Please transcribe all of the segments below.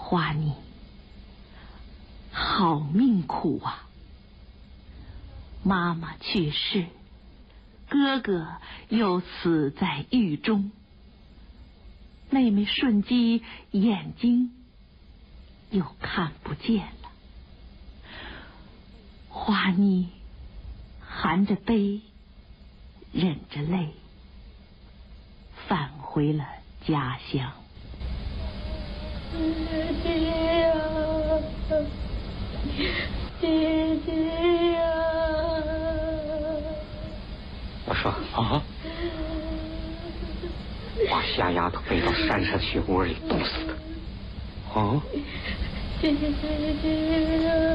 花妮，好命苦啊！妈妈去世，哥哥又死在狱中，妹妹顺基眼睛又看不见了。花妮含着悲，忍着泪，返回了家乡。 姐呀，姐姐呀！ 我说啊，把瞎丫头背到山上去窝里冻死的。啊！ 姐呀！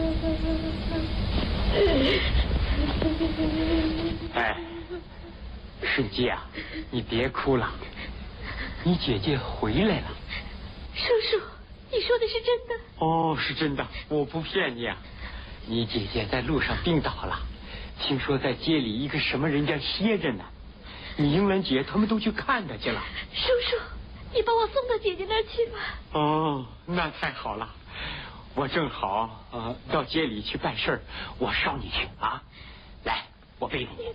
哎，顺基啊，你别哭了，你姐姐回来了。 叔叔，你说的是真的？ 哦，是真的，我不骗你啊。你姐姐在路上病倒了，听说在街里一个什么人家歇着呢。你英兰姐他们都去看她去了。 叔叔，你把我送到姐姐那儿去吧。 哦，那太好了，我正好到街里去办事儿，我捎你去啊。来，我背着你。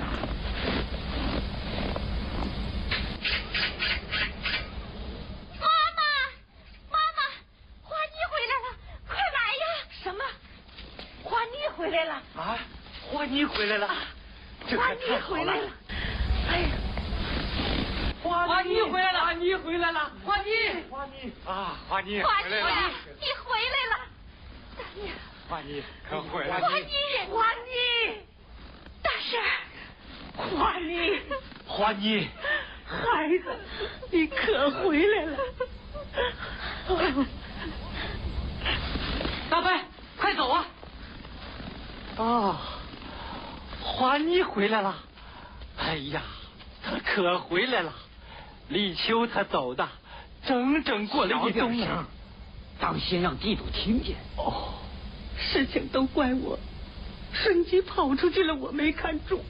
回来了啊！花妮回来了， 花妮回来了！哎呀， 花妮回来了！花妮回来了！ 花妮啊！花妮花妮， 回来了！ 你回来了！ 花妮可回来了！ 花妮， 大婶， 花妮， 孩子，你可回来了！ 大伯，快走啊！啊，花妮回来了！哎呀，她可回来了！立秋她走的，整整过了1冬了。当心让地主听见。哦， 事情都怪我，顺基跑出去了，我没看住。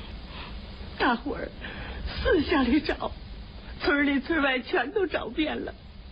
大伙儿四下里找，村里村外全都找遍了，